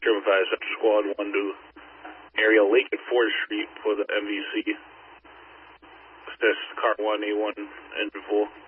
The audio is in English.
Driven 5 Central Squad 1 to area Lake and 4th Street for the MVC. Assist car 1, A1, engine full.